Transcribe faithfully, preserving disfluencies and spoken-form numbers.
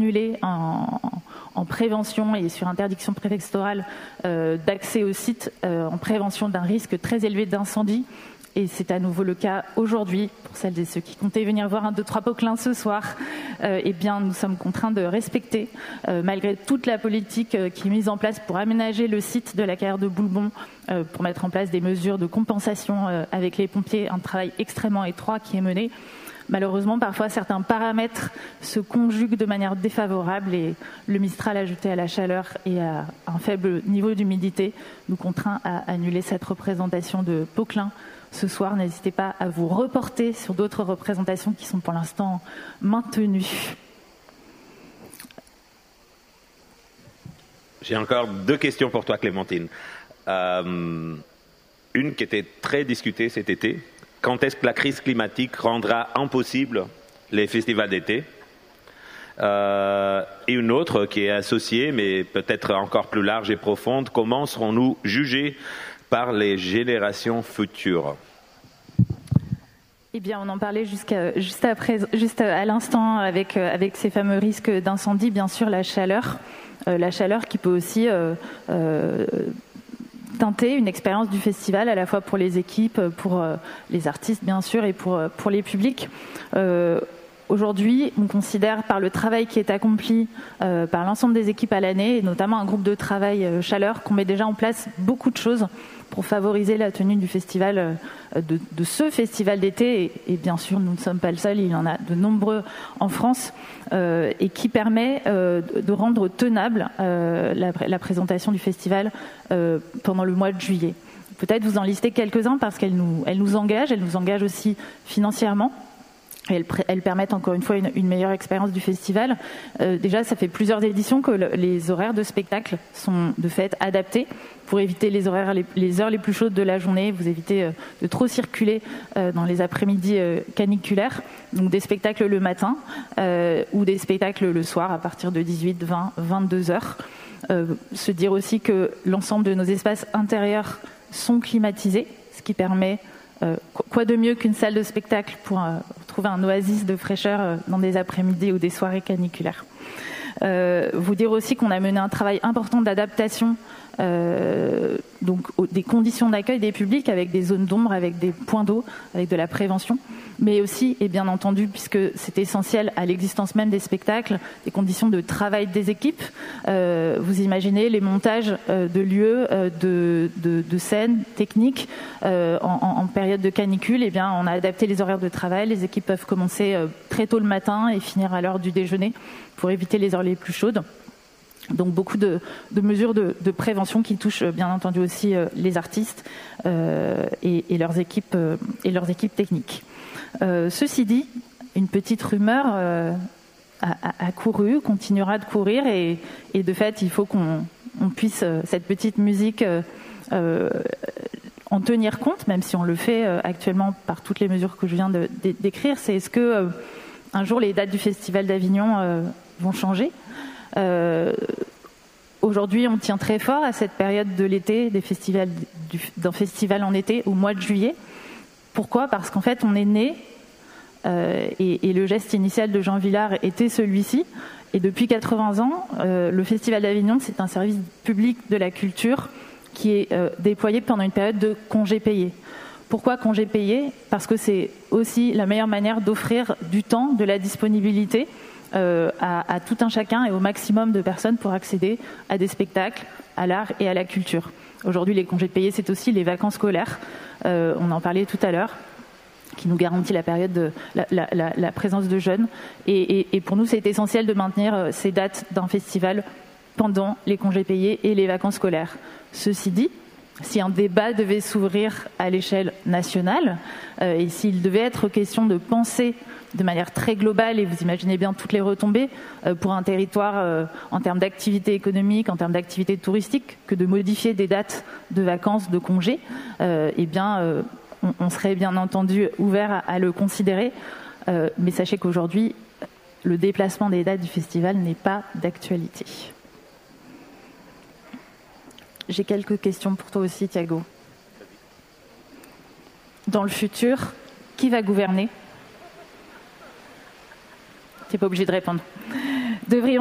annulé en, en prévention et sur interdiction préfectorale euh, d'accès au site euh, en prévention d'un risque très élevé d'incendie. Et c'est à nouveau le cas aujourd'hui, pour celles et ceux qui comptaient venir voir un, deux, trois Poquelin ce soir. Euh, eh bien, nous sommes contraints de respecter, euh, malgré toute la politique euh, qui est mise en place pour aménager le site de la carrière de Boulbon, euh, pour mettre en place des mesures de compensation euh, avec les pompiers, un travail extrêmement étroit qui est mené. Malheureusement, parfois, certains paramètres se conjuguent de manière défavorable et le Mistral ajouté à la chaleur et à un faible niveau d'humidité nous contraint à annuler cette représentation de Poquelin ce soir. N'hésitez pas à vous reporter sur d'autres représentations qui sont pour l'instant maintenues. J'ai encore deux questions pour toi, Clémentine. Euh, une qui était très discutée cet été. Quand est-ce que la crise climatique rendra impossible les festivals d'été? euh, Et une autre qui est associée, mais peut-être encore plus large et profonde. Comment serons-nous jugés par les générations futures? Eh bien, on en parlait jusqu'à, juste, après, juste à l'instant avec, avec ces fameux risques d'incendie, bien sûr, la chaleur. Euh, la chaleur qui peut aussi euh, euh, teinter une expérience du festival, à la fois pour les équipes, pour euh, les artistes, bien sûr, et pour, pour les publics. Euh, Aujourd'hui, on considère par le travail qui est accompli euh, par l'ensemble des équipes à l'année, et notamment un groupe de travail euh, chaleur, qu'on met déjà en place beaucoup de choses pour favoriser la tenue du festival, euh, de, de ce festival d'été. Et, et bien sûr, nous ne sommes pas le seul, il y en a de nombreux en France, euh, et qui permet euh, de rendre tenable euh, la, la présentation du festival euh, pendant le mois de juillet. Peut-être vous en listez quelques-uns parce qu'elles nous, elles nous engagent, elles nous engagent aussi financièrement. Et elles, elles permettent encore une fois une, une meilleure expérience du festival. Euh, déjà, ça fait plusieurs éditions que le, les horaires de spectacle sont de fait adaptés pour éviter les, horaires, les, les heures les plus chaudes de la journée. Vous évitez euh, de trop circuler euh, dans les après-midi euh, caniculaires. Donc des spectacles le matin euh, ou des spectacles le soir à partir de dix-huit, vingt, vingt-deux heures. Euh, se dire aussi que l'ensemble de nos espaces intérieurs sont climatisés, ce qui permet Euh, quoi de mieux qu'une salle de spectacle pour euh, trouver un oasis de fraîcheur euh, dans des après-midi ou des soirées caniculaires. Euh, vous dire aussi qu'on a mené un travail important d'adaptation euh, donc aux, des conditions d'accueil des publics avec des zones d'ombre, avec des points d'eau, avec de la prévention, mais aussi, et bien entendu, puisque c'est essentiel à l'existence même des spectacles, des conditions de travail des équipes. Euh, vous imaginez les montages euh, de lieux, euh, de, de, de scènes techniques euh, en, en, en période de canicule. Eh bien, on a adapté les horaires de travail. Les équipes peuvent commencer euh, très tôt le matin et finir à l'heure du déjeuner pour éviter les heures les plus chaudes. Donc beaucoup de, de mesures de, de prévention qui touchent bien entendu aussi euh, les artistes euh, et, et, leurs équipes, euh, et leurs équipes techniques. Euh, ceci dit, une petite rumeur euh, a, a, a couru, continuera de courir et, et de fait il faut qu'on on puisse euh, cette petite musique euh, euh, en tenir compte, même si on le fait euh, actuellement par toutes les mesures que je viens de, de, d'écrire. C'est est-ce que euh, un jour les dates du Festival d'Avignon euh, vont changer? Euh, aujourd'hui, on tient très fort à cette période de l'été, des festivals, du, d'un festival en été, au mois de juillet. Pourquoi? Parce qu'en fait, on est né, euh, et, et le geste initial de Jean Vilar était celui-ci. Et depuis quatre-vingts ans, euh, le Festival d'Avignon, c'est un service public de la culture qui est euh, déployé pendant une période de congés payés. Pourquoi congés payés? Parce que c'est aussi la meilleure manière d'offrir du temps, de la disponibilité, Euh, à, à tout un chacun et au maximum de personnes pour accéder à des spectacles, à l'art et à la culture. Aujourd'hui, les congés payés, c'est aussi les vacances scolaires. Euh, on en parlait tout à l'heure, qui nous garantit la période de la, la, la, la présence de jeunes. Et, et, et pour nous, c'est essentiel de maintenir ces dates d'un festival pendant les congés payés et les vacances scolaires. Ceci dit, si un débat devait s'ouvrir à l'échelle nationale, euh, et s'il devait être question de penser de manière très globale, et vous imaginez bien toutes les retombées euh, pour un territoire euh, en termes d'activité économique, en termes d'activité touristique, que de modifier des dates de vacances, de congés, euh, eh bien, euh, on, on serait bien entendu ouvert à, à le considérer. Euh, mais sachez qu'aujourd'hui, le déplacement des dates du festival n'est pas d'actualité. J'ai quelques questions pour toi aussi, Thiago. Dans le futur, qui va gouverner? Tu n'es pas obligé de répondre. devrions